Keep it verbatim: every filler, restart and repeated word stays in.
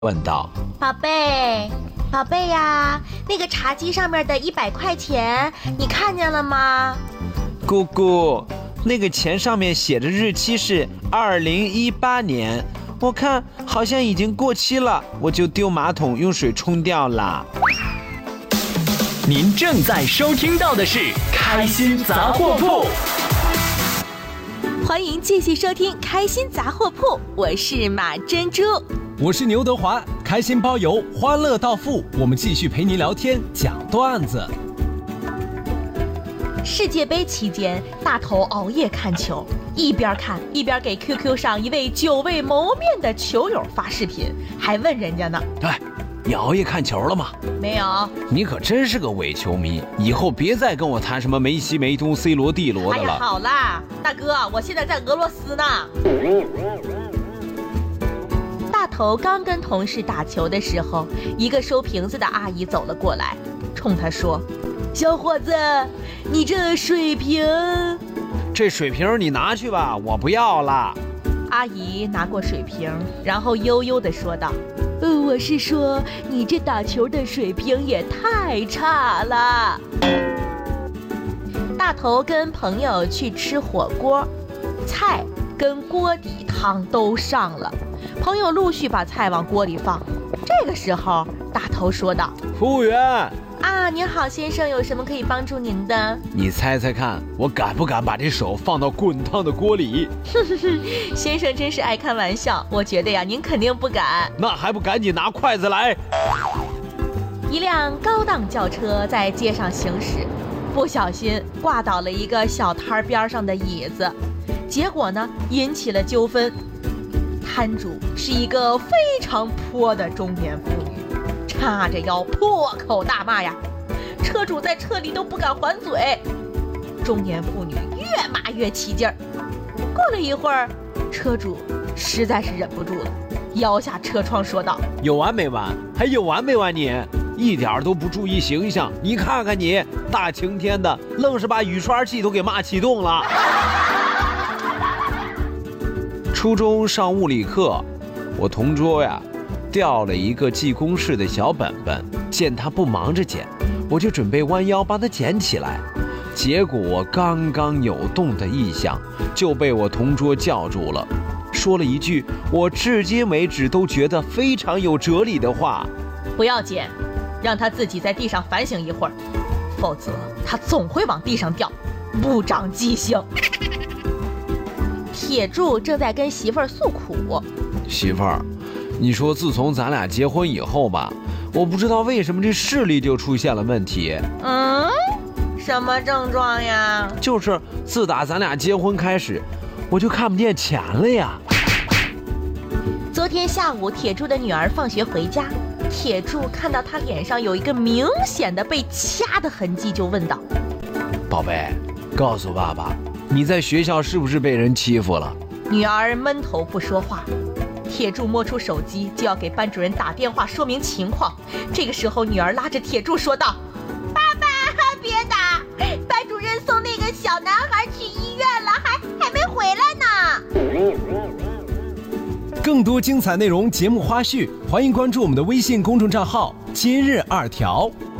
问道： 宝贝，宝贝呀，那个茶几上面的一百块钱，你看见了吗？ 姑姑，那个钱上面写的日期是二零一八年，我看好像已经过期了，我就丢马桶用水冲掉了。 您正在收听到的是开心杂货铺。 欢迎继续收听开心杂货铺，我是马珍珠， 我是牛德华，开心包邮，欢乐到付，我们继续陪您聊天讲段子。 世界杯期间，大头熬夜看球，一边看一边给 Q Q 上一位久未谋面的球友发视频，还问人家呢： 哎，你熬夜看球了吗？ 没有。 你可真是个伪球迷，以后别再跟我谈什么梅西、梅东、C 罗、D 罗的了。 哎呀，好啦，大哥，我现在在俄罗斯呢。大头刚跟同事打球的时候，一个收瓶子的阿姨走了过来，冲他说：小伙子，你这水瓶…… 这水瓶你拿去吧，我不要了。 阿姨拿过水瓶，然后悠悠地说道：呃，我是说你这打球的水平也太差了。大头跟朋友去吃火锅，菜跟锅底汤都上了，朋友陆续把菜往锅里放。这个时候大头说道： 服务员啊，您好先生，有什么可以帮助您的？ 你猜猜看，我敢不敢把这手放到滚烫的锅里？ 先生真是爱开玩笑，我觉得呀，您肯定不敢。 那还不赶紧拿筷子来！ 一辆高档轿车在街上行驶，不小心挂倒了一个小摊边上的椅子，结果呢引起了纠纷。摊主是一个非常泼的中年妇女，叉着腰破口大骂呀，车主在车里都不敢还嘴。中年妇女越骂越起劲儿。过了一会儿，车主实在是忍不住了，摇下车窗说道： 有完没完？还有完没完你？一点都不注意形象，你看看你，大晴天的愣是把雨刷器都给骂启动了。初中上物理课，我同桌呀掉了一个记公式的小本本，见他不忙着捡，我就准备弯腰帮他捡起来，结果我刚刚扭动的意向就被我同桌叫住了，说了一句我至今为止都觉得非常有哲理的话： 不要捡，让他自己在地上反省一会儿，否则他总会往地上掉，不长记性。铁柱正在跟媳妇儿诉苦： 媳妇儿，你说自从咱俩结婚以后吧，我不知道为什么这视力就出现了问题。 嗯，什么症状呀？ 就是自打咱俩结婚开始，我就看不见钱了呀。 昨天下午，铁柱的女儿放学回家，铁柱看到她脸上有一个明显的被掐的痕迹，就问道： 宝贝，告诉爸爸，你在学校是不是被人欺负了？ 女儿闷头不说话。铁柱摸出手机就要给班主任打电话说明情况，这个时候女儿拉着铁柱说道：爸爸，别打，班主任送那个小男孩去医院了，还还没回来呢。 更多精彩内容节目花絮，欢迎关注我们的微信公众账号今日二条。